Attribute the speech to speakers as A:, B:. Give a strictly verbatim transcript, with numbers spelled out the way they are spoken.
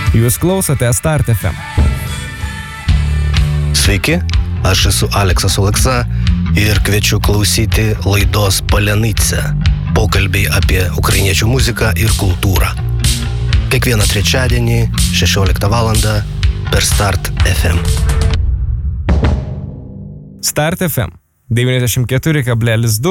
A: Jūs klausote Start F M.
B: Sveiki, aš esu Aleksas Oleksa ir kviečiu klausyti laidos Palenica. Pokalbiai apie ukrainiečių muziką ir kultūrą. Kiekvieną trečiadienį šešioliktą valandą per Start F M.
A: Start F M devyniasdešimt keturi kablelis du